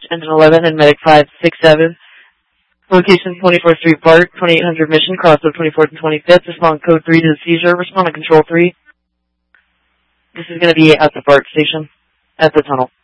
Engine 11 and Medic 567. Location 24th Street BART, 2800 Mission, crossover 24th and 25th. Respond code 3 to the seizure. Respond on control 3. This is going to be at the BART station, at the tunnel.